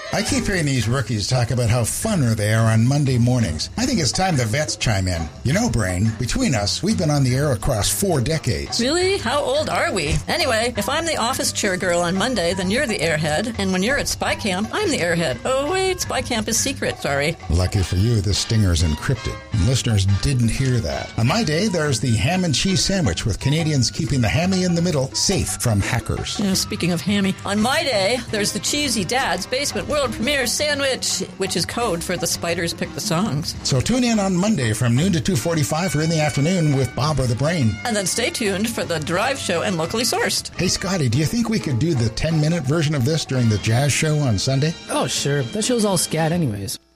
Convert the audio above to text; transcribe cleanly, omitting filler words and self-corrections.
I keep hearing these rookies talk about how funner they are on Monday mornings. I think it's time the vets chime in. You know, Brain, between us, we've been on the air across 4 decades. Really? How old are we? Anyway, if I'm the office chair girl on Monday, then you're the airhead. And when you're at Spy Camp, I'm the airhead. Oh, wait, Spy Camp is secret, sorry. Lucky for you, this stinger's encrypted. And listeners didn't hear that. On my day, there's the ham and cheese sandwich with Canadians keeping the hammy in the middle safe from hackers. Yeah, speaking of hammy, on my day, there's the Cheesy Dad's Basement World Premiere Sandwich, which is code for the Spiders Pick the Songs. So tune in on Monday from noon to 2:45 or in the afternoon with Bob or the Brain. And then stay tuned for the Drive Show and Locally Sourced. Hey, Scotty, do you think we could do the 10-minute version of this during the jazz show on Sunday? Oh, sure. That show's all scat anyways.